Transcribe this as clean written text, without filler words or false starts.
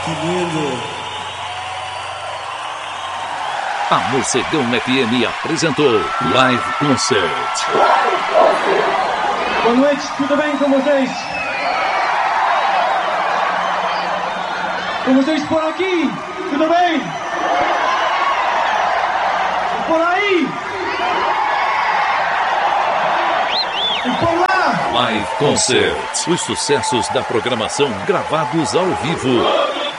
Que lindo! A Morcegão FM apresentou Live Concert. Boa noite, tudo bem com vocês? Com vocês por aqui, tudo bem? Por aí? E por lá? Live Concert. Os sucessos da programação gravados ao vivo.